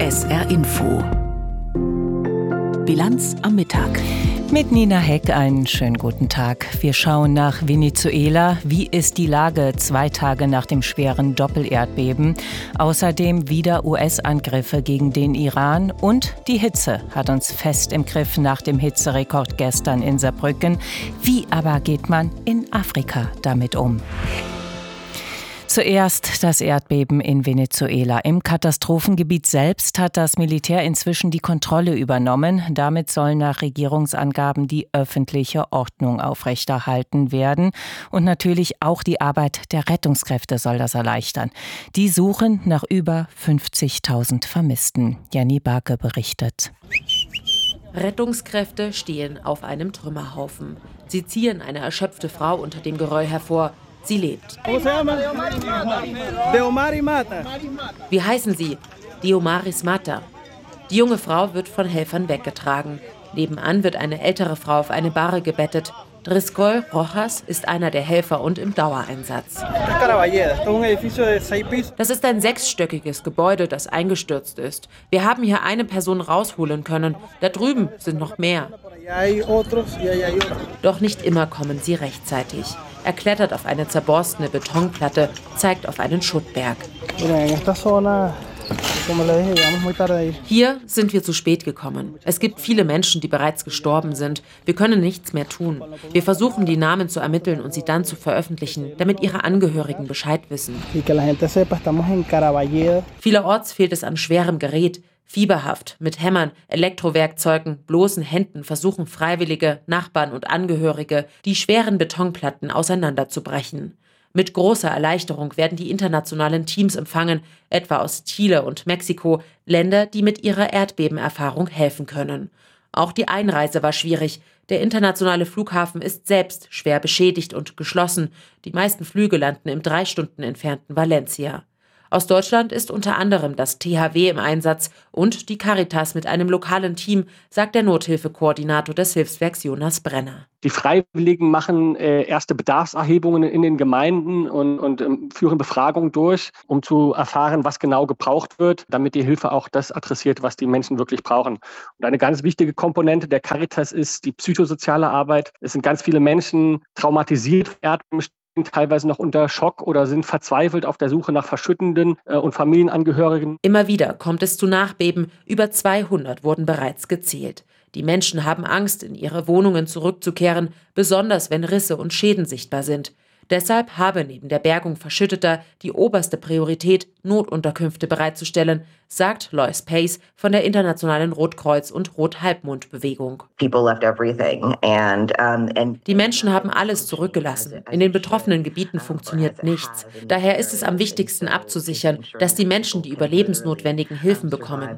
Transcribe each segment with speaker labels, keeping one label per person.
Speaker 1: SR Info. Bilanz am Mittag.
Speaker 2: Mit Nina Heck einen schönen guten Tag. Wir schauen nach Venezuela. Wie ist die Lage 2 Tage nach dem schweren Doppelerdbeben? Außerdem wieder US-Angriffe gegen den Iran. Und die Hitze hat uns fest im Griff nach dem Hitzerekord gestern in Saarbrücken. Wie aber geht man in Afrika damit um? Zuerst das Erdbeben in Venezuela. Im Katastrophengebiet selbst hat das Militär inzwischen die Kontrolle übernommen. Damit soll nach Regierungsangaben die öffentliche Ordnung aufrechterhalten werden. Und natürlich auch die Arbeit der Rettungskräfte soll das erleichtern. Die suchen nach über 50.000 Vermissten. Jenny Barke berichtet.
Speaker 3: Rettungskräfte stehen auf einem Trümmerhaufen. Sie ziehen eine erschöpfte Frau unter dem Geröll hervor. Sie lebt. Wie heißen Sie? Diomaris Mata. Die junge Frau wird von Helfern weggetragen. Nebenan wird eine ältere Frau auf eine Bahre gebettet. Driscoll Rojas ist einer der Helfer und im Dauereinsatz. Das ist ein 6-stöckiges Gebäude, das eingestürzt ist. Wir haben hier eine Person rausholen können. Da drüben sind noch mehr. Doch nicht immer kommen sie rechtzeitig. Er klettert auf eine zerborstene Betonplatte, zeigt auf einen Schuttberg. Hier sind wir zu spät gekommen. Es gibt viele Menschen, die bereits gestorben sind. Wir können nichts mehr tun. Wir versuchen, die Namen zu ermitteln und sie dann zu veröffentlichen, damit ihre Angehörigen Bescheid wissen. Vielerorts fehlt es an schwerem Gerät. Fieberhaft, mit Hämmern, Elektrowerkzeugen, bloßen Händen versuchen Freiwillige, Nachbarn und Angehörige, die schweren Betonplatten auseinanderzubrechen. Mit großer Erleichterung werden die internationalen Teams empfangen, etwa aus Chile und Mexiko, Länder, die mit ihrer Erdbebenerfahrung helfen können. Auch die Einreise war schwierig. Der internationale Flughafen ist selbst schwer beschädigt und geschlossen. Die meisten Flüge landen im 3 Stunden entfernten Valencia. Aus Deutschland ist unter anderem das THW im Einsatz und die Caritas mit einem lokalen Team, sagt der Nothilfekoordinator des Hilfswerks Jonas Brenner.
Speaker 4: Die Freiwilligen machen erste Bedarfserhebungen in den Gemeinden und führen Befragungen durch, um zu erfahren, was genau gebraucht wird, damit die Hilfe auch das adressiert, was die Menschen wirklich brauchen. Und eine ganz wichtige Komponente der Caritas ist die psychosoziale Arbeit. Es sind ganz viele Menschen traumatisiert, teilweise noch unter Schock oder sind verzweifelt auf der Suche nach Verschüttenden und Familienangehörigen.
Speaker 3: Immer wieder kommt es zu Nachbeben. Über 200 wurden bereits gezählt. Die Menschen haben Angst, in ihre Wohnungen zurückzukehren, besonders wenn Risse und Schäden sichtbar sind. Deshalb habe neben der Bergung Verschütteter die oberste Priorität, Notunterkünfte bereitzustellen, sagt Lois Pace von der Internationalen Rotkreuz- und Rothalbmond-Bewegung. Die Menschen haben alles zurückgelassen. In den betroffenen Gebieten funktioniert nichts. Daher ist es am wichtigsten abzusichern, dass die Menschen die überlebensnotwendigen Hilfen bekommen.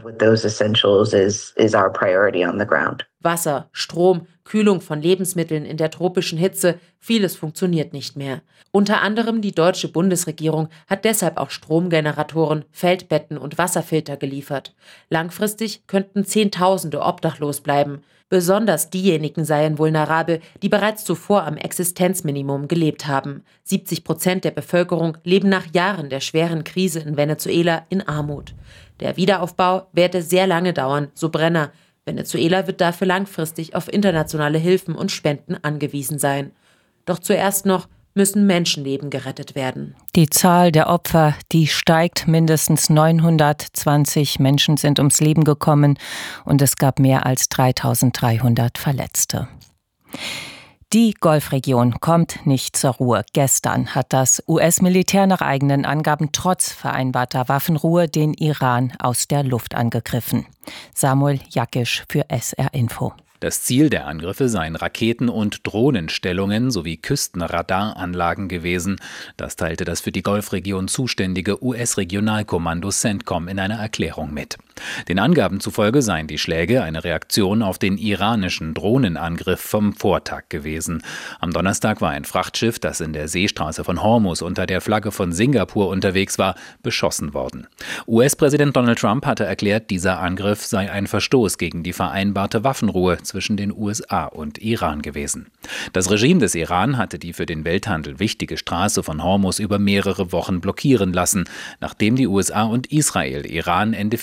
Speaker 3: Wasser, Strom, Kühlung von Lebensmitteln in der tropischen Hitze, vieles funktioniert nicht mehr. Unter anderem die deutsche Bundesregierung hat deshalb auch Stromgeneratoren, Feldbetten und Wasserfilter geliefert. Langfristig könnten Zehntausende obdachlos bleiben. Besonders diejenigen seien vulnerabel, die bereits zuvor am Existenzminimum gelebt haben. 70% der Bevölkerung leben nach Jahren der schweren Krise in Venezuela in Armut. Der Wiederaufbau werde sehr lange dauern, so Brenner. Venezuela wird dafür langfristig auf internationale Hilfen und Spenden angewiesen sein. Doch zuerst noch müssen Menschenleben gerettet werden.
Speaker 2: Die Zahl der Opfer, die steigt. Mindestens 920 Menschen sind ums Leben gekommen und es gab mehr als 3.300 Verletzte. Die Golfregion kommt nicht zur Ruhe. Gestern hat das US-Militär nach eigenen Angaben trotz vereinbarter Waffenruhe den Iran aus der Luft angegriffen. Samuel Jakisch für SR Info.
Speaker 5: Das Ziel der Angriffe seien Raketen- und Drohnenstellungen sowie Küstenradaranlagen gewesen. Das teilte das für die Golfregion zuständige US-Regionalkommando CENTCOM in einer Erklärung mit. Den Angaben zufolge seien die Schläge eine Reaktion auf den iranischen Drohnenangriff vom Vortag gewesen. Am Donnerstag war ein Frachtschiff, das in der Seestraße von Hormuz unter der Flagge von Singapur unterwegs war, beschossen worden. US-Präsident Donald Trump hatte erklärt, dieser Angriff sei ein Verstoß gegen die vereinbarte Waffenruhe zwischen den USA und Iran gewesen. Das Regime des Iran hatte die für den Welthandel wichtige Straße von Hormuz über mehrere Wochen blockieren lassen, nachdem die USA und Israel Iran Ende Februar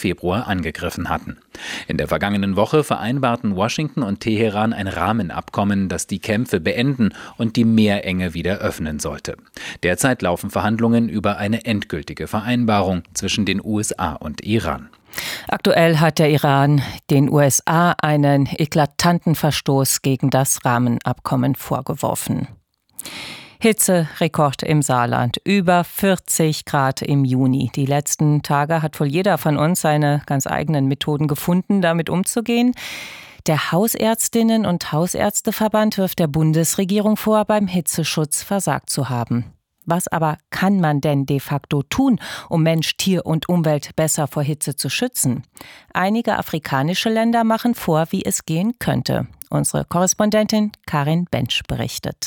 Speaker 5: Oktober angegriffen hatten. In der vergangenen Woche vereinbarten Washington und Teheran ein Rahmenabkommen, das die Kämpfe beenden und die Meerenge wieder öffnen sollte. Derzeit laufen Verhandlungen über eine endgültige Vereinbarung zwischen den USA und Iran.
Speaker 2: Aktuell hat der Iran den USA einen eklatanten Verstoß gegen das Rahmenabkommen vorgeworfen. Hitzerekord im Saarland, über 40 Grad im Juni. Die letzten Tage hat wohl jeder von uns seine ganz eigenen Methoden gefunden, damit umzugehen. Der Hausärztinnen- und Hausärzteverband wirft der Bundesregierung vor, beim Hitzeschutz versagt zu haben. Was aber kann man denn de facto tun, um Mensch, Tier und Umwelt besser vor Hitze zu schützen? Einige afrikanische Länder machen vor, wie es gehen könnte. Unsere Korrespondentin Karin Bensch berichtet.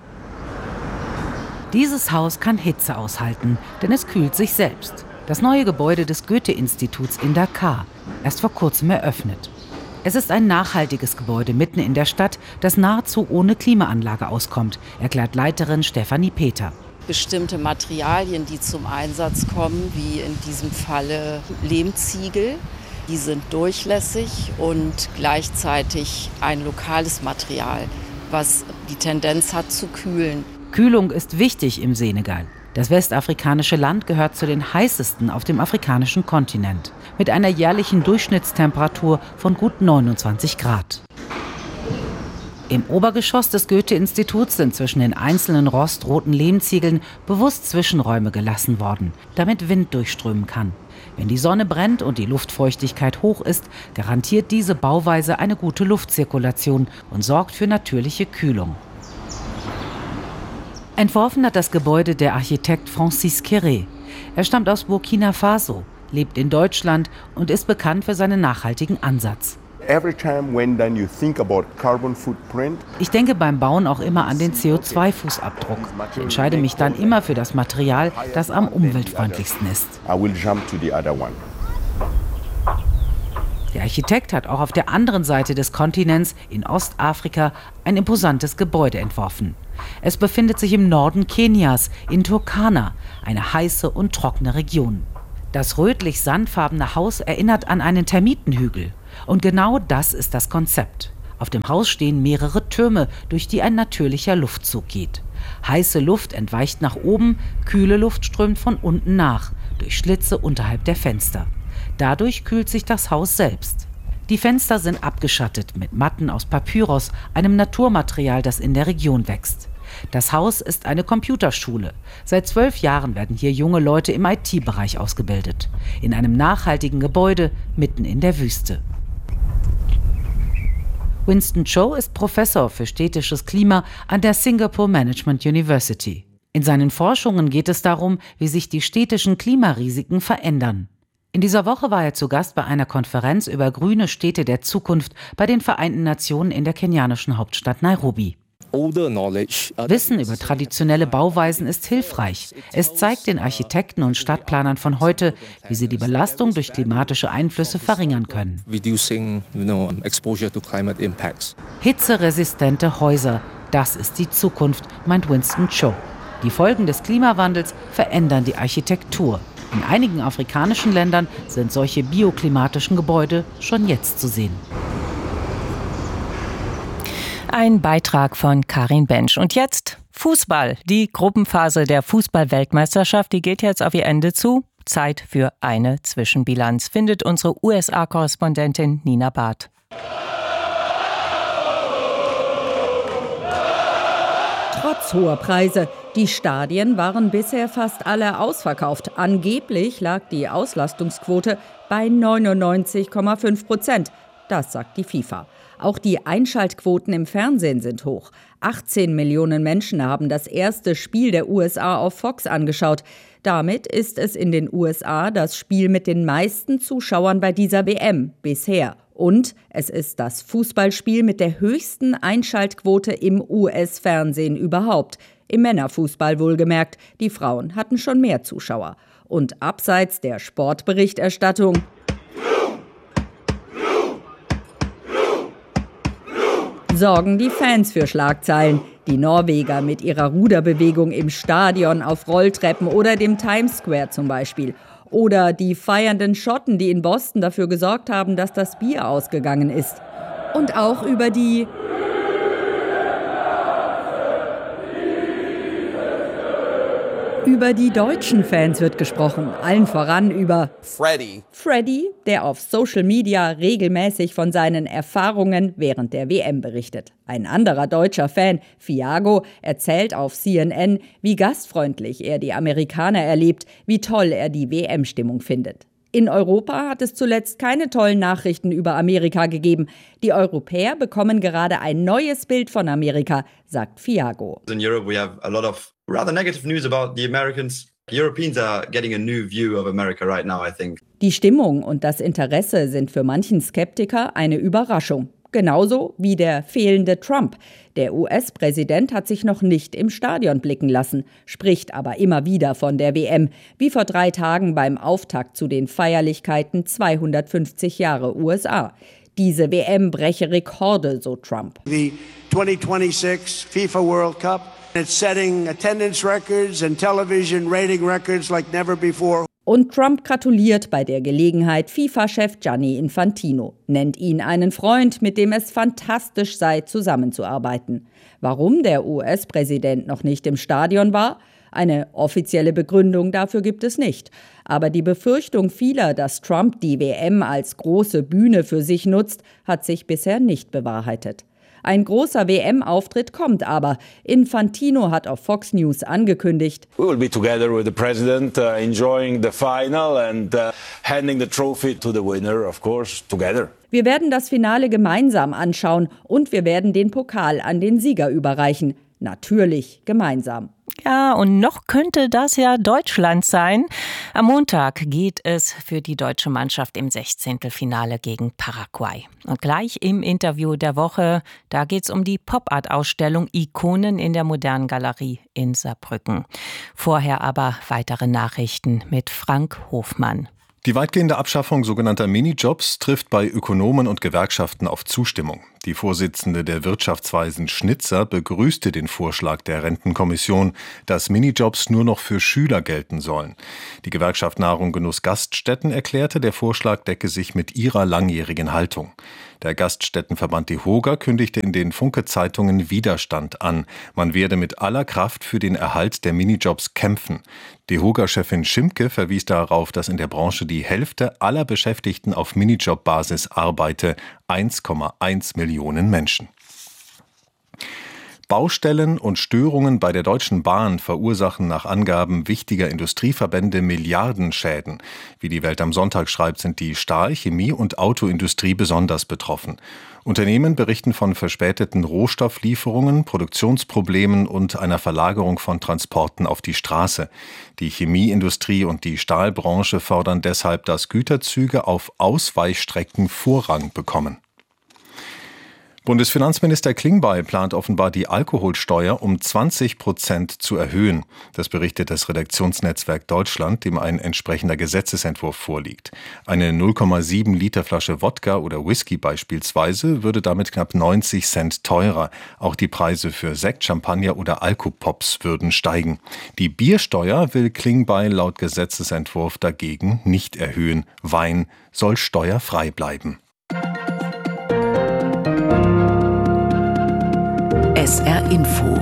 Speaker 1: Dieses Haus kann Hitze aushalten, denn es kühlt sich selbst. Das neue Gebäude des Goethe-Instituts in Dakar, erst vor kurzem eröffnet. Es ist ein nachhaltiges Gebäude mitten in der Stadt, das nahezu ohne Klimaanlage auskommt, erklärt Leiterin Stefanie Peter.
Speaker 6: Bestimmte Materialien, die zum Einsatz kommen, wie in diesem Falle Lehmziegel, die sind durchlässig und gleichzeitig ein lokales Material, was die Tendenz hat zu kühlen.
Speaker 1: Kühlung ist wichtig im Senegal. Das westafrikanische Land gehört zu den heißesten auf dem afrikanischen Kontinent, mit einer jährlichen Durchschnittstemperatur von gut 29 Grad. Im Obergeschoss des Goethe-Instituts sind zwischen den einzelnen rostroten Lehmziegeln bewusst Zwischenräume gelassen worden, damit Wind durchströmen kann. Wenn die Sonne brennt und die Luftfeuchtigkeit hoch ist, garantiert diese Bauweise eine gute Luftzirkulation und sorgt für natürliche Kühlung. Entworfen hat das Gebäude der Architekt Francis Kéré. Er stammt aus Burkina Faso, lebt in Deutschland und ist bekannt für seinen nachhaltigen Ansatz. Ich denke beim Bauen auch immer an den CO2-Fußabdruck. Ich entscheide mich dann immer für das Material, das am umweltfreundlichsten ist. Der Architekt hat auch auf der anderen Seite des Kontinents, in Ostafrika, ein imposantes Gebäude entworfen. Es befindet sich im Norden Kenias, in Turkana, eine heiße und trockene Region. Das rötlich-sandfarbene Haus erinnert an einen Termitenhügel. Und genau das ist das Konzept. Auf dem Haus stehen mehrere Türme, durch die ein natürlicher Luftzug geht. Heiße Luft entweicht nach oben, kühle Luft strömt von unten nach, durch Schlitze unterhalb der Fenster. Dadurch kühlt sich das Haus selbst. Die Fenster sind abgeschattet mit Matten aus Papyrus, einem Naturmaterial, das in der Region wächst. Das Haus ist eine Computerschule. Seit 12 Jahren werden hier junge Leute im IT-Bereich ausgebildet. In einem nachhaltigen Gebäude mitten in der Wüste. Winston Cho ist Professor für städtisches Klima an der Singapore Management University. In seinen Forschungen geht es darum, wie sich die städtischen Klimarisiken verändern. In dieser Woche war er zu Gast bei einer Konferenz über grüne Städte der Zukunft bei den Vereinten Nationen in der kenianischen Hauptstadt Nairobi. Wissen über traditionelle Bauweisen ist hilfreich. Es zeigt den Architekten und Stadtplanern von heute, wie sie die Belastung durch klimatische Einflüsse verringern können. Hitzeresistente Häuser, das ist die Zukunft, meint Winston Cho. Die Folgen des Klimawandels verändern die Architektur. In einigen afrikanischen Ländern sind solche bioklimatischen Gebäude schon jetzt zu sehen.
Speaker 2: Ein Beitrag von Karin Bensch. Und jetzt Fußball. Die Gruppenphase der Fußball-Weltmeisterschaft, die geht jetzt auf ihr Ende zu. Zeit für eine Zwischenbilanz, findet unsere USA-Korrespondentin Nina Barth.
Speaker 7: Trotz hoher Preise. Die Stadien waren bisher fast alle ausverkauft. Angeblich lag die Auslastungsquote bei 99,5%. Das sagt die FIFA. Auch die Einschaltquoten im Fernsehen sind hoch. 18 Millionen Menschen haben das erste Spiel der USA auf Fox angeschaut. Damit ist es in den USA das Spiel mit den meisten Zuschauern bei dieser WM bisher. Und es ist das Fußballspiel mit der höchsten Einschaltquote im US-Fernsehen überhaupt. Im Männerfußball wohlgemerkt. Die Frauen hatten schon mehr Zuschauer. Und abseits der Sportberichterstattung sorgen die Fans für Schlagzeilen. Die Norweger mit ihrer Ruderbewegung im Stadion, auf Rolltreppen oder dem Times Square zum Beispiel. Oder die feiernden Schotten, die in Boston dafür gesorgt haben, dass das Bier ausgegangen ist. Und auch über die deutschen Fans wird gesprochen, allen voran über Freddy, der auf Social Media regelmäßig von seinen Erfahrungen während der WM berichtet. Ein anderer deutscher Fan, Fiago, erzählt auf CNN, wie gastfreundlich er die Amerikaner erlebt, wie toll er die WM-Stimmung findet. In Europa hat es zuletzt keine tollen Nachrichten über Amerika gegeben. Die Europäer bekommen gerade ein neues Bild von Amerika, sagt Fiago.
Speaker 8: In Europe we have a lot of rather negative news about the Americans. Europeans are getting a new view of America right now, I think.
Speaker 7: Die Stimmung und das Interesse sind für manchen Skeptiker eine Überraschung. Genauso wie der fehlende Trump. Der US-Präsident hat sich noch nicht im Stadion blicken lassen, spricht aber immer wieder von der WM, wie vor 3 Tagen beim Auftakt zu den Feierlichkeiten 250 Jahre USA. Diese WM breche Rekorde, so Trump.
Speaker 9: The 2026 FIFA World Cup, it's setting attendance records and television rating records like never before.
Speaker 7: Und Trump gratuliert bei der Gelegenheit FIFA-Chef Gianni Infantino, nennt ihn einen Freund, mit dem es fantastisch sei, zusammenzuarbeiten. Warum der US-Präsident noch nicht im Stadion war? Eine offizielle Begründung dafür gibt es nicht. Aber die Befürchtung vieler, dass Trump die WM als große Bühne für sich nutzt, hat sich bisher nicht bewahrheitet. Ein großer WM-Auftritt kommt aber. Infantino hat auf Fox News angekündigt,
Speaker 10: We will be together with the president, enjoying the final and handing the trophy to the winner, of course, together.
Speaker 7: Wir werden das Finale gemeinsam anschauen und wir werden den Pokal an den Sieger überreichen. Natürlich gemeinsam.
Speaker 2: Ja, und noch könnte das ja Deutschland sein. Am Montag geht es für die deutsche Mannschaft im 16. Finale gegen Paraguay. Und gleich im Interview der Woche, da geht es um die Pop-Art-Ausstellung Ikonen in der Modernen Galerie in Saarbrücken. Vorher aber weitere Nachrichten mit Frank Hofmann.
Speaker 11: Die weitgehende Abschaffung sogenannter Minijobs trifft bei Ökonomen und Gewerkschaften auf Zustimmung. Die Vorsitzende der Wirtschaftsweisen Schnitzer begrüßte den Vorschlag der Rentenkommission, dass Minijobs nur noch für Schüler gelten sollen. Die Gewerkschaft Nahrung Genuss Gaststätten erklärte, der Vorschlag decke sich mit ihrer langjährigen Haltung. Der Gaststättenverband DEHOGA kündigte in den Funke-Zeitungen Widerstand an. Man werde mit aller Kraft für den Erhalt der Minijobs kämpfen. DEHOGA-Chefin Schimke verwies darauf, dass in der Branche die Hälfte aller Beschäftigten auf Minijob-Basis arbeite, 1,1 Millionen Menschen. Baustellen und Störungen bei der Deutschen Bahn verursachen nach Angaben wichtiger Industrieverbände Milliardenschäden. Wie die Welt am Sonntag schreibt, sind die Stahl-, Chemie- und Autoindustrie besonders betroffen. Unternehmen berichten von verspäteten Rohstofflieferungen, Produktionsproblemen und einer Verlagerung von Transporten auf die Straße. Die Chemieindustrie und die Stahlbranche fordern deshalb, dass Güterzüge auf Ausweichstrecken Vorrang bekommen. Bundesfinanzminister Klingbeil plant offenbar die Alkoholsteuer um 20% zu erhöhen. Das berichtet das Redaktionsnetzwerk Deutschland, dem ein entsprechender Gesetzesentwurf vorliegt. Eine 0,7 Liter Flasche Wodka oder Whisky beispielsweise würde damit knapp 90 Cent teurer. Auch die Preise für Sekt, Champagner oder Alkopops würden steigen. Die Biersteuer will Klingbeil laut Gesetzesentwurf dagegen nicht erhöhen. Wein soll steuerfrei bleiben.
Speaker 1: SR Info.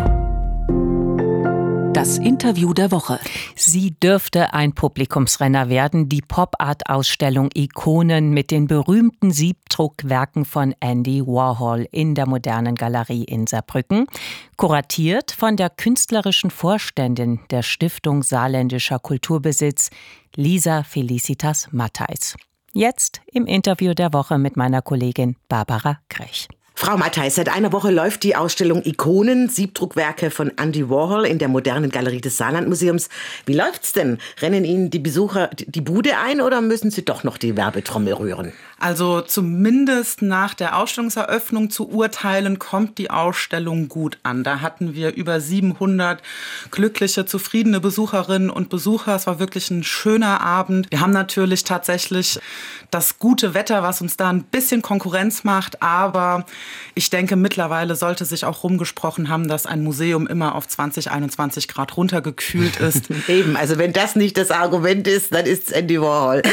Speaker 1: Das Interview der Woche.
Speaker 2: Sie dürfte ein Publikumsrenner werden, die Pop-Art-Ausstellung Ikonen mit den berühmten Siebdruckwerken von Andy Warhol in der Modernen Galerie in Saarbrücken. Kuratiert von der künstlerischen Vorständin der Stiftung Saarländischer Kulturbesitz, Lisa Felicitas Mattheis. Jetzt im Interview der Woche mit meiner Kollegin Barbara Krech.
Speaker 12: Frau Mattheis, seit einer Woche läuft die Ausstellung Ikonen, Siebdruckwerke von Andy Warhol in der Modernen Galerie des Saarlandmuseums. Wie läuft's denn? Rennen Ihnen die Besucher die Bude ein oder müssen Sie doch noch die Werbetrommel rühren?
Speaker 13: Also zumindest nach der Ausstellungseröffnung zu urteilen, kommt die Ausstellung gut an. Da hatten wir über 700 glückliche, zufriedene Besucherinnen und Besucher. Es war wirklich ein schöner Abend. Wir haben natürlich tatsächlich das gute Wetter, was uns da ein bisschen Konkurrenz macht. Aber ich denke, mittlerweile sollte sich auch rumgesprochen haben, dass ein Museum immer auf 20, 21 Grad runtergekühlt ist.
Speaker 12: Eben, also wenn das nicht das Argument ist, dann ist es Andy Warhol.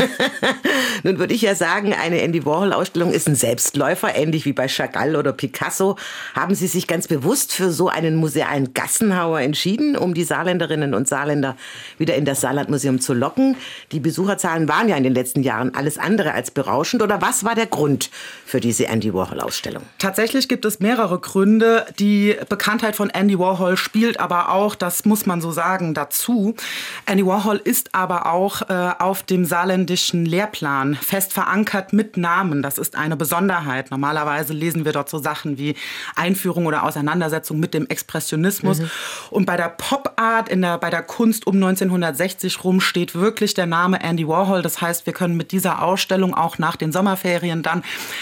Speaker 12: Nun würde ich ja sagen, eine Andy Warhol-Ausstellung ist ein Selbstläufer, ähnlich wie bei Chagall oder Picasso. Haben Sie sich ganz bewusst für so einen musealen Gassenhauer entschieden, um die Saarländerinnen und Saarländer wieder in das Saarlandmuseum zu locken? Die Besucherzahlen waren ja in den letzten Jahren alles andere als berauschend. Oder was war der Grund für diese Andy Warhol-Ausstellung?
Speaker 13: Tatsächlich gibt es mehrere Gründe. Die Bekanntheit von Andy Warhol spielt aber auch, das muss man so sagen, dazu. Andy Warhol ist aber auch auf dem saarländischen Lehrplan fest verankert mit Namen. Das ist eine Besonderheit. Normalerweise lesen wir dort so Sachen wie Einführung oder Auseinandersetzung mit dem Expressionismus. Und bei der Pop-Art, bei der Kunst um 1960 rum, steht wirklich der Name Andy Warhol. Das heißt, wir können mit dieser Ausstellung auch nach den Sommerferien dann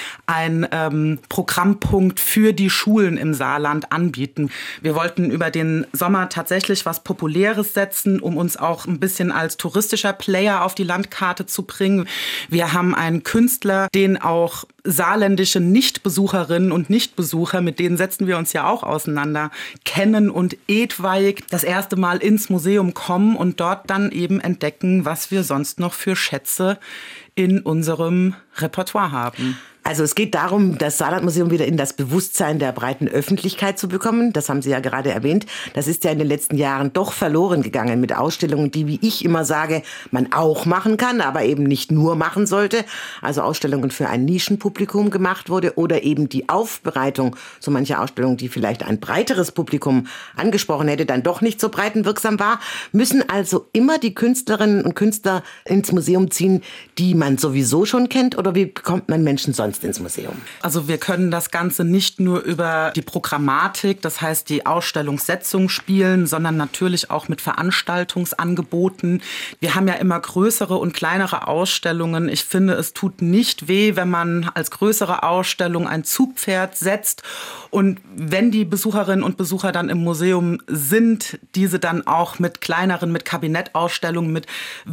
Speaker 13: ein Programmpunkt für die Schulen im Saarland anbieten. Wir wollten über den Sommer tatsächlich was Populäres setzen, um uns auch ein bisschen als touristischer Player auf die Landkarte zu bringen. Wir haben einen Künstler, den auch saarländische Nichtbesucherinnen und Nichtbesucher, mit denen setzen wir uns ja auch auseinander, kennen und etwaig das erste Mal ins Museum kommen und dort dann eben entdecken, was wir sonst noch für Schätze in unserem Repertoire haben.
Speaker 12: Also es geht darum, das Saarlandmuseum wieder in das Bewusstsein der breiten Öffentlichkeit zu bekommen. Das haben Sie ja gerade erwähnt. Das ist ja in den letzten Jahren doch verloren gegangen mit Ausstellungen, die, wie ich immer sage, man auch machen kann, aber eben nicht nur machen sollte. Also Ausstellungen für ein Nischenpublikum gemacht wurde oder eben die Aufbereitung so mancher Ausstellungen, die vielleicht ein breiteres Publikum angesprochen hätte, dann doch nicht so breitenwirksam war. Müssen also immer die Künstlerinnen und Künstler ins Museum ziehen, die man sowieso schon kennt, oder wie bekommt man Menschen sonst ins Museum?
Speaker 13: Also wir können das Ganze nicht nur über die Programmatik, das heißt die Ausstellungssetzung spielen, sondern natürlich auch mit Veranstaltungsangeboten. Wir haben ja immer größere und kleinere Ausstellungen. Ich finde, es tut nicht weh, wenn man als größere Ausstellung ein Zugpferd setzt und wenn die Besucherinnen und Besucher dann im Museum sind, diese dann auch mit kleineren, mit Kabinettausstellungen, mit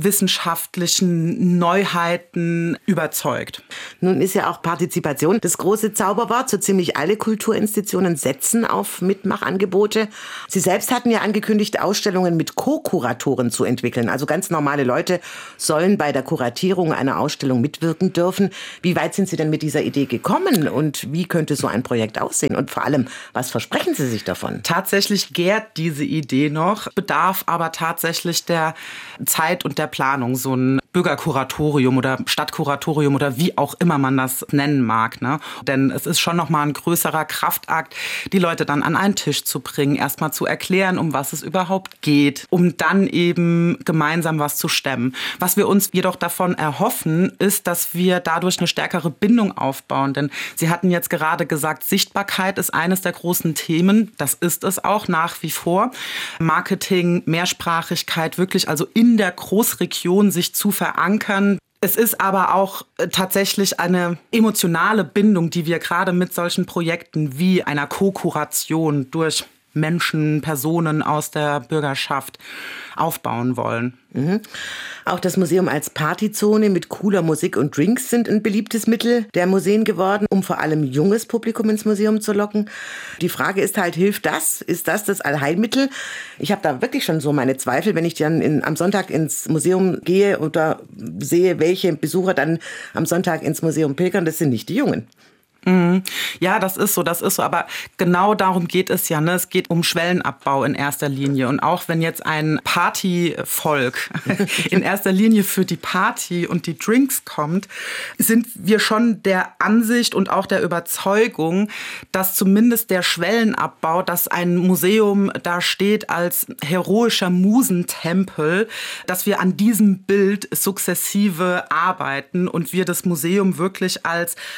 Speaker 13: wissenschaftlichen Neuheiten überzeugt.
Speaker 12: Nun ist ja auch Partizipation das große Zauberwort. So ziemlich alle Kulturinstitutionen setzen auf Mitmachangebote. Sie selbst hatten ja angekündigt, Ausstellungen mit Co-Kuratoren zu entwickeln. Also ganz normale Leute sollen bei der Kuratierung einer Ausstellung mitwirken dürfen. Wie weit sind Sie denn mit dieser Idee gekommen und wie könnte so ein Projekt aussehen? Und vor allem, was versprechen Sie sich davon?
Speaker 13: Tatsächlich gärt diese Idee noch, bedarf aber tatsächlich der Zeit und der Planung. So ein Bürgerkuratorium oder Stadtkuratorium oder wie auch immer man das nennen mag. Ne? Denn es ist schon nochmal ein größerer Kraftakt, die Leute dann an einen Tisch zu bringen, erstmal zu erklären, um was es überhaupt geht, um dann eben gemeinsam was zu stemmen. Was wir uns jedoch davon erhoffen, ist, dass wir dadurch eine stärkere Bindung aufbauen. Denn Sie hatten jetzt gerade gesagt, Sichtbarkeit ist eines der großen Themen. Das ist es auch nach wie vor. Marketing, Mehrsprachigkeit, wirklich also in der Großregion sich zu verankern. Es ist aber auch tatsächlich eine emotionale Bindung, die wir gerade mit solchen Projekten wie einer Co-Kuration durch Menschen, Personen aus der Bürgerschaft aufbauen wollen.
Speaker 12: Mhm. Auch das Museum als Partyzone mit cooler Musik und Drinks sind ein beliebtes Mittel der Museen geworden, um vor allem junges Publikum ins Museum zu locken. Die Frage ist halt, hilft das? Ist das Allheilmittel? Ich habe da wirklich schon so meine Zweifel, wenn ich dann am Sonntag ins Museum gehe oder sehe, welche Besucher dann am Sonntag ins Museum pilgern. Das sind nicht die Jungen.
Speaker 13: Ja, das ist so. Aber genau darum geht es ja. Ne? Es geht um Schwellenabbau in erster Linie. Und auch wenn jetzt ein Partyvolk in erster Linie für die Party und die Drinks kommt, sind wir schon der Ansicht und auch der Überzeugung, dass zumindest der Schwellenabbau, dass ein Museum da steht als heroischer Musentempel, dass wir an diesem Bild sukzessive arbeiten und wir das Museum wirklich als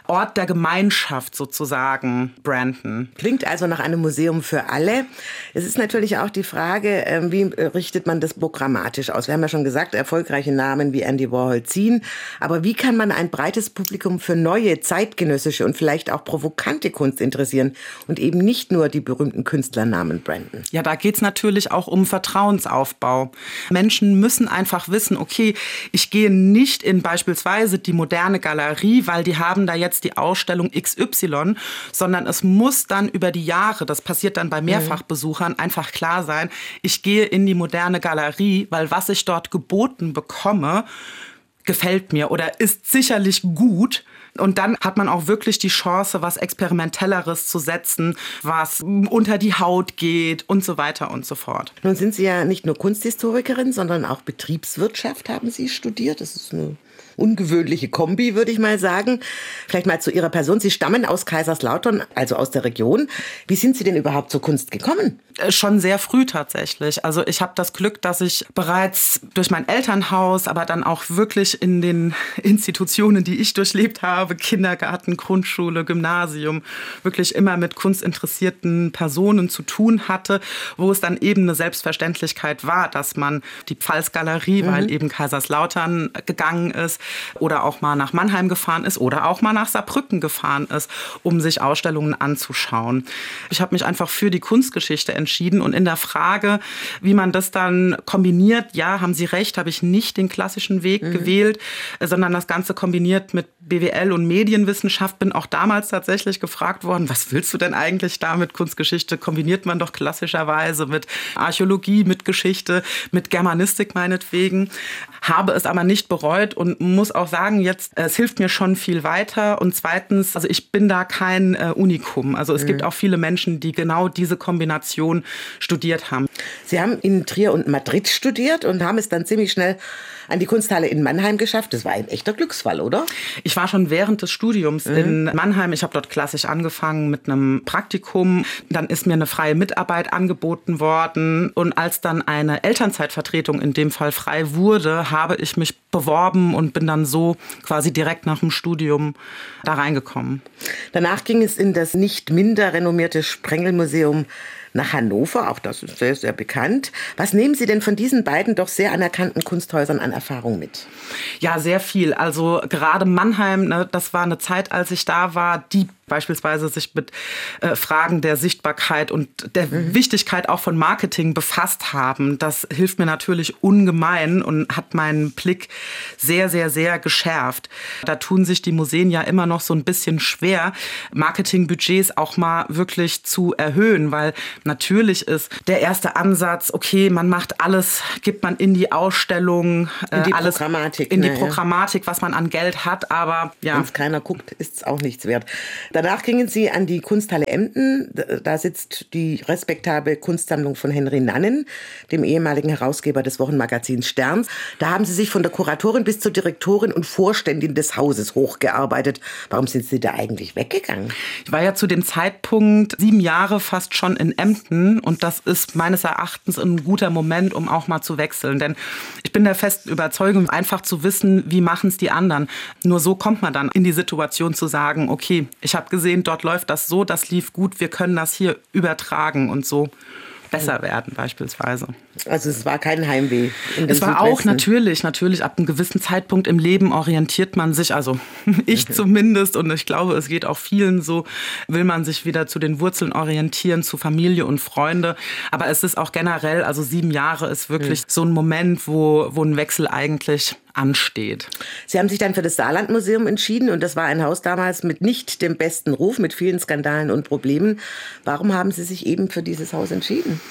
Speaker 13: Ort der Gemeinschaft sozusagen branden.
Speaker 12: Klingt also nach einem Museum für alle. Es ist natürlich auch die Frage, wie richtet man das programmatisch aus? Wir haben ja schon gesagt, erfolgreiche Namen wie Andy Warhol ziehen. Aber wie kann man ein breites Publikum für neue, zeitgenössische und vielleicht auch provokante Kunst interessieren und eben nicht nur die berühmten Künstlernamen branden?
Speaker 13: Ja, da geht's natürlich auch um Vertrauensaufbau. Menschen müssen einfach wissen, okay, ich gehe nicht in beispielsweise die Moderne Galerie, weil die haben da jetzt die Ausstellung XY, sondern es muss dann über die Jahre, das passiert dann bei Mehrfachbesuchern, einfach klar sein, ich gehe in die Moderne Galerie, weil was ich dort geboten bekomme, gefällt mir oder ist sicherlich gut. Und dann hat man auch wirklich die Chance, was Experimentelleres zu setzen, was unter die Haut geht und so weiter und so fort.
Speaker 12: Nun sind Sie ja nicht nur Kunsthistorikerin, sondern auch Betriebswirtschaft haben Sie studiert. Das ist eine ungewöhnliche Kombi, würde ich mal sagen. Vielleicht mal zu Ihrer Person. Sie stammen aus Kaiserslautern, also aus der Region. Wie sind Sie denn überhaupt zur Kunst gekommen?
Speaker 13: Schon sehr früh tatsächlich. Also ich habe das Glück, dass ich bereits durch mein Elternhaus, aber dann auch wirklich in den Institutionen, die ich durchlebt habe, Kindergarten, Grundschule, Gymnasium, wirklich immer mit kunstinteressierten Personen zu tun hatte, wo es dann eben eine Selbstverständlichkeit war, dass man die Pfalzgalerie, weil eben Kaiserslautern gegangen ist, oder auch mal nach Mannheim gefahren ist oder auch mal nach Saarbrücken gefahren ist, um sich Ausstellungen anzuschauen. Ich habe mich einfach für die Kunstgeschichte entschieden und in der Frage, wie man das dann kombiniert, ja, haben Sie recht, habe ich nicht den klassischen Weg gewählt, sondern das Ganze kombiniert mit BWL und Medienwissenschaft. Bin auch damals tatsächlich gefragt worden, was willst du denn eigentlich da mit Kunstgeschichte? Kombiniert man doch klassischerweise mit Archäologie, mit Geschichte, mit Germanistik meinetwegen. Habe es aber nicht bereut und muss auch sagen, jetzt, es hilft mir schon viel weiter. Und zweitens, also ich bin da kein Unikum. Also es gibt auch viele Menschen, die genau diese Kombination studiert haben.
Speaker 12: Sie haben in Trier und Madrid studiert und haben es dann ziemlich schnell an die Kunsthalle in Mannheim geschafft. Das war ein echter Glücksfall, oder?
Speaker 13: Ich war schon während des Studiums in Mannheim. Ich habe dort klassisch angefangen mit einem Praktikum. Dann ist mir eine freie Mitarbeit angeboten worden. Und als dann eine Elternzeitvertretung in dem Fall frei wurde, habe ich mich beworben und bin dann so quasi direkt nach dem Studium da reingekommen.
Speaker 12: Danach ging es in das nicht minder renommierte Sprengelmuseum nach Hannover, auch das ist sehr, sehr bekannt. Was nehmen Sie denn von diesen beiden doch sehr anerkannten Kunsthäusern an Erfahrung mit?
Speaker 13: Ja, sehr viel. Also gerade Mannheim, ne, das war eine Zeit, als ich da war, die beispielsweise sich mit Fragen der Sichtbarkeit und der Wichtigkeit auch von Marketing befasst haben. Das hilft mir natürlich ungemein und hat meinen Blick sehr, sehr, sehr geschärft. Da tun sich die Museen ja immer noch so ein bisschen schwer, Marketingbudgets auch mal wirklich zu erhöhen, weil natürlich ist der erste Ansatz, okay, man macht alles, gibt man in die Ausstellung,
Speaker 12: in die
Speaker 13: alles
Speaker 12: Programmatik,
Speaker 13: in die Programmatik, was man an Geld hat, aber ja.
Speaker 12: Wenn es keiner guckt, ist es auch nichts wert. Danach gingen Sie an die Kunsthalle Emden. Da sitzt die respektable Kunstsammlung von Henry Nannen, dem ehemaligen Herausgeber des Wochenmagazins Stern. Da haben Sie sich von der Kuratorin bis zur Direktorin und Vorständin des Hauses hochgearbeitet. Warum sind Sie da eigentlich weggegangen?
Speaker 13: Ich war ja zu dem Zeitpunkt 7 Jahre fast schon in Emden und das ist meines Erachtens ein guter Moment, um auch mal zu wechseln. Denn ich bin der festen Überzeugung, einfach zu wissen, wie machen es die anderen. Nur so kommt man dann in die Situation zu sagen, okay, ich habe gesehen, dort läuft das so, das lief gut, wir können das hier übertragen und so besser werden beispielsweise.
Speaker 12: Also es war kein Heimweh in den
Speaker 13: Es war auch natürlich, ab einem gewissen Zeitpunkt im Leben orientiert man sich, also ich zumindest und ich glaube, es geht auch vielen so, will man sich wieder zu den Wurzeln orientieren, zu Familie und Freunde. Aber es ist auch generell, also 7 Jahre ist wirklich so ein Moment, wo ein Wechsel eigentlich ansteht.
Speaker 12: Sie haben sich dann für das Saarlandmuseum entschieden und das war ein Haus damals mit nicht dem besten Ruf, mit vielen Skandalen und Problemen. Warum haben Sie sich eben für dieses Haus entschieden?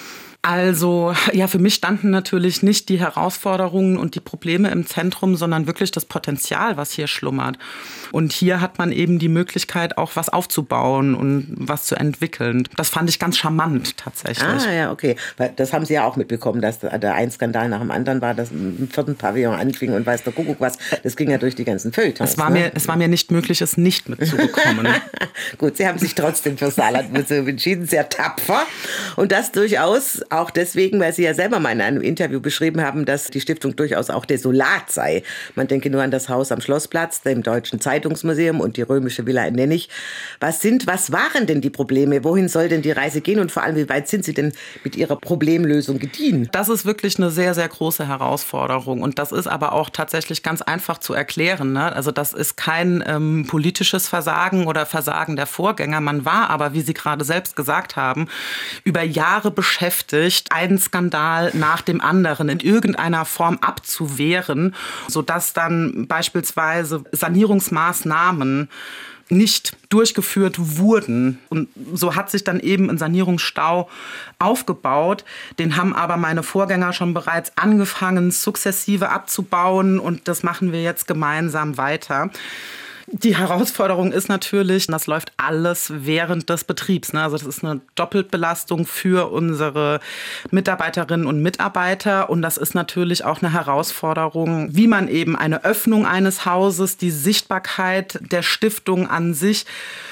Speaker 13: Also ja, für mich standen natürlich nicht die Herausforderungen und die Probleme im Zentrum, sondern wirklich das Potenzial, was hier schlummert. Und hier hat man eben die Möglichkeit, auch was aufzubauen und was zu entwickeln. Das fand ich ganz charmant tatsächlich.
Speaker 12: Ah ja, okay. Weil das haben Sie ja auch mitbekommen, dass da ein Skandal nach dem anderen war, dass im 4. Pavillon anfing und weiß der Kuckuck was. Das ging ja durch die ganzen Feuilletons.
Speaker 13: Es war mir nicht möglich, es nicht mitzubekommen.
Speaker 12: Gut, Sie haben sich trotzdem fürs Saarlandmuseum entschieden, sehr tapfer. Und das durchaus Auch deswegen, weil Sie ja selber mal in einem Interview beschrieben haben, dass die Stiftung durchaus auch desolat sei. Man denke nur an das Haus am Schlossplatz, dem Deutschen Zeitungsmuseum und die römische Villa in Nennig. Was waren denn die Probleme? Wohin soll denn die Reise gehen? Und vor allem, wie weit sind Sie denn mit Ihrer Problemlösung gediehen?
Speaker 13: Das ist wirklich eine sehr, sehr große Herausforderung. Und das ist aber auch tatsächlich ganz einfach zu erklären, ne? Also das ist kein politisches Versagen oder Versagen der Vorgänger. Man war aber, wie Sie gerade selbst gesagt haben, über Jahre beschäftigt, einen Skandal nach dem anderen in irgendeiner Form abzuwehren, sodass dann beispielsweise Sanierungsmaßnahmen nicht durchgeführt wurden. Und so hat sich dann eben ein Sanierungsstau aufgebaut. Den haben aber meine Vorgänger schon bereits angefangen, sukzessive abzubauen. Und das machen wir jetzt gemeinsam weiter. Die Herausforderung ist natürlich, das läuft alles während des Betriebs. Also das ist eine Doppelbelastung für unsere Mitarbeiterinnen und Mitarbeiter. Und das ist natürlich auch eine Herausforderung, wie man eben eine Öffnung eines Hauses, die Sichtbarkeit der Stiftung an sich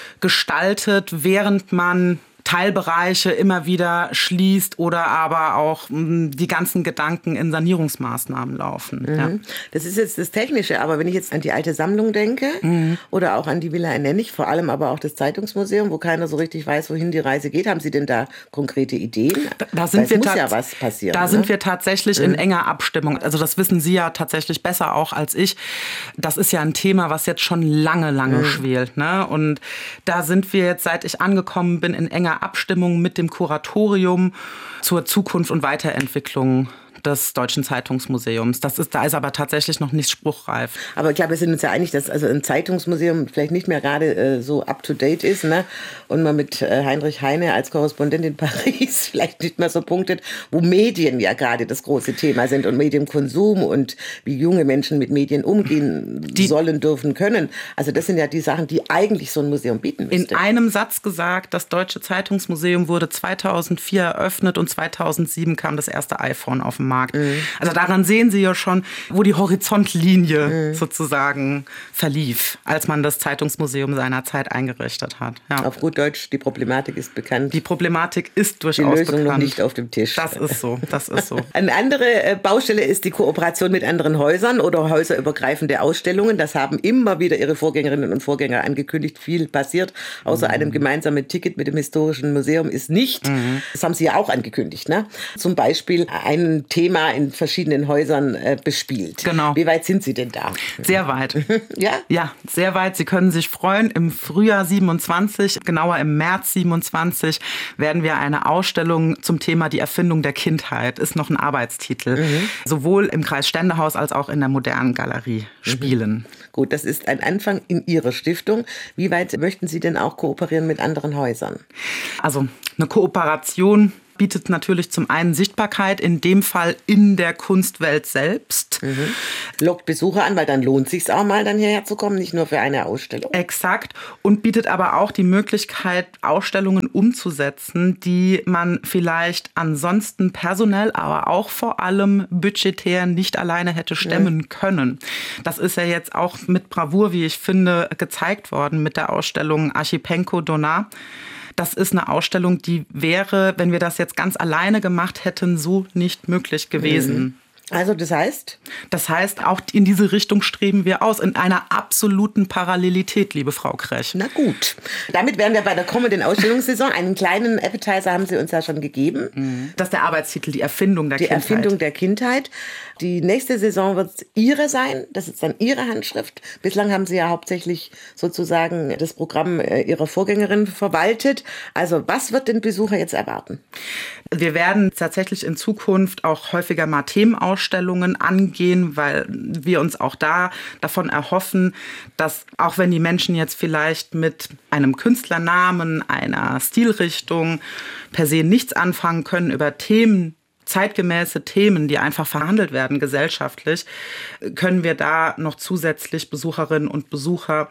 Speaker 13: gestaltet, während man Teilbereiche immer wieder schließt oder aber auch die ganzen Gedanken in Sanierungsmaßnahmen laufen.
Speaker 12: Mhm. Ja. Das ist jetzt das Technische, aber wenn ich jetzt an die alte Sammlung denke oder auch an die Villa in Nennig, vor allem aber auch das Zeitungsmuseum, wo keiner so richtig weiß, wohin die Reise geht, haben Sie denn da konkrete Ideen?
Speaker 13: Da sind wir
Speaker 12: muss ja was passieren.
Speaker 13: Da sind wir tatsächlich in enger Abstimmung. Also das wissen Sie ja tatsächlich besser auch als ich. Das ist ja ein Thema, was jetzt schon lange schwelt. Ne? Und da sind wir jetzt, seit ich angekommen bin, in enger Abstimmung mit dem Kuratorium zur Zukunft und Weiterentwicklung des Deutschen Zeitungsmuseums. Da ist aber tatsächlich noch nicht spruchreif.
Speaker 12: Aber ich glaube, wir sind uns ja einig, dass also ein Zeitungsmuseum vielleicht nicht mehr gerade so up-to-date ist, ne? Und man mit Heinrich Heine als Korrespondent in Paris vielleicht nicht mehr so punktet, wo Medien ja gerade das große Thema sind und Medienkonsum und wie junge Menschen mit Medien umgehen sollen, dürfen, können. Also das sind ja die Sachen, die eigentlich so ein Museum bieten müsste.
Speaker 13: In einem Satz gesagt, das Deutsche Zeitungsmuseum wurde 2004 eröffnet und 2007 kam das erste iPhone auf den Markt. Also daran sehen Sie ja schon, wo die Horizontlinie sozusagen verlief, als man das Zeitungsmuseum seinerzeit eingerichtet hat. Ja.
Speaker 12: Auf gut Deutsch, die Problematik ist bekannt.
Speaker 13: Die Problematik ist durchaus bekannt.
Speaker 12: Die Lösung noch nicht auf dem Tisch.
Speaker 13: Das ist so.
Speaker 12: Eine andere Baustelle ist die Kooperation mit anderen Häusern oder häuserübergreifende Ausstellungen. Das haben immer wieder Ihre Vorgängerinnen und Vorgänger angekündigt. Viel passiert, außer einem gemeinsamen Ticket mit dem Historischen Museum ist nicht. Das haben Sie ja auch angekündigt, ne? Zum Beispiel ein Thema in verschiedenen Häusern bespielt.
Speaker 13: Genau.
Speaker 12: Wie weit sind Sie denn da?
Speaker 13: Sehr weit.
Speaker 12: Ja?
Speaker 13: Ja, sehr weit. Sie können sich freuen. Im Frühjahr 27, genauer im März 27, werden wir eine Ausstellung zum Thema die Erfindung der Kindheit, ist noch ein Arbeitstitel, sowohl im Kreis Ständehaus als auch in der Modernen Galerie spielen.
Speaker 12: Gut, das ist ein Anfang in Ihrer Stiftung. Wie weit möchten Sie denn auch kooperieren mit anderen Häusern?
Speaker 13: Also eine Kooperation bietet natürlich zum einen Sichtbarkeit, in dem Fall in der Kunstwelt selbst.
Speaker 12: Lockt Besucher an, weil dann lohnt es sich auch mal, dann hierher zu kommen, nicht nur für eine Ausstellung.
Speaker 13: Exakt. Und bietet aber auch die Möglichkeit, Ausstellungen umzusetzen, die man vielleicht ansonsten personell, aber auch vor allem budgetär nicht alleine hätte stemmen können. Das ist ja jetzt auch mit Bravour, wie ich finde, gezeigt worden mit der Ausstellung Archipenko Donat. Das ist eine Ausstellung, die wäre, wenn wir das jetzt ganz alleine gemacht hätten, so nicht möglich gewesen.
Speaker 12: Also das heißt?
Speaker 13: Das heißt, auch in diese Richtung streben wir aus, in einer absoluten Parallelität, liebe Frau Krech.
Speaker 12: Na gut. Damit wären wir bei der kommenden Ausstellungssaison. Einen kleinen Appetizer haben Sie uns ja schon gegeben.
Speaker 13: Das ist der Arbeitstitel, die Erfindung der Kindheit.
Speaker 12: Die Erfindung der Kindheit. Die nächste Saison wird Ihre sein. Das ist dann Ihre Handschrift. Bislang haben Sie ja hauptsächlich sozusagen das Programm Ihrer Vorgängerin verwaltet. Also was wird den Besucher jetzt erwarten?
Speaker 13: Wir werden tatsächlich in Zukunft auch häufiger mal Themenausstellungen angehen, weil wir uns auch davon erhoffen, dass auch wenn die Menschen jetzt vielleicht mit einem Künstlernamen, einer Stilrichtung per se nichts anfangen können, über Themen, zeitgemäße Themen, die einfach verhandelt werden gesellschaftlich, können wir da noch zusätzlich Besucherinnen und Besucher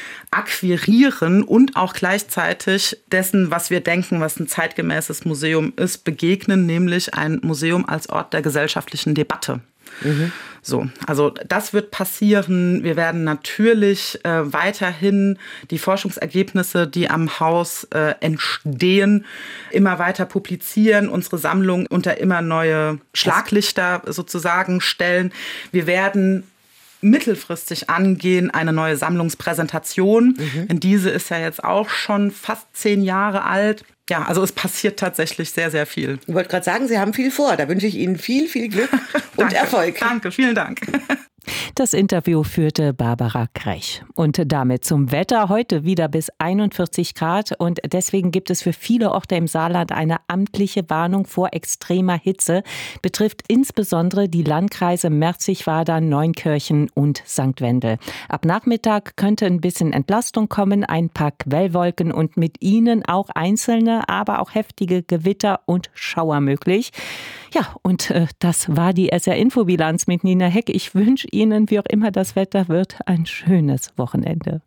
Speaker 13: akquirieren und auch gleichzeitig dessen, was wir denken, was ein zeitgemäßes Museum ist, begegnen, nämlich ein Museum als Ort der gesellschaftlichen Debatte. So, also das wird passieren. Wir werden natürlich weiterhin die Forschungsergebnisse, die am Haus entstehen, immer weiter publizieren, unsere Sammlung unter immer neue Schlaglichter sozusagen stellen. Wir werden mittelfristig angehen, eine neue Sammlungspräsentation. Denn diese ist ja jetzt auch schon fast 10 Jahre alt. Ja, also es passiert tatsächlich sehr, sehr viel.
Speaker 12: Ich wollte gerade sagen, Sie haben viel vor. Da wünsche ich Ihnen viel, viel Glück und Erfolg.
Speaker 13: Danke, vielen Dank.
Speaker 2: Das Interview führte Barbara Krech. Und damit zum Wetter. Heute wieder bis 41 Grad. Und deswegen gibt es für viele Orte im Saarland eine amtliche Warnung vor extremer Hitze. Betrifft insbesondere die Landkreise Merzig-Wadern, Neunkirchen und St. Wendel. Ab Nachmittag könnte ein bisschen Entlastung kommen, ein paar Quellwolken und mit ihnen auch einzelne, aber auch heftige Gewitter und Schauer möglich. Ja, und das war die SR-Info-Bilanz mit Nina Heck. Ich wünsche Ihnen, wie auch immer das Wetter wird, ein schönes Wochenende.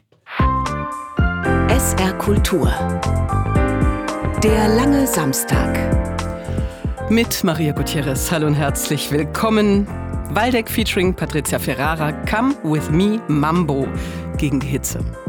Speaker 14: SR Kultur. Der lange Samstag.
Speaker 15: Mit Maria Gutierrez. Hallo und herzlich willkommen. Waldeck featuring Patricia Ferrara. Come with me, Mambo. Gegen die Hitze.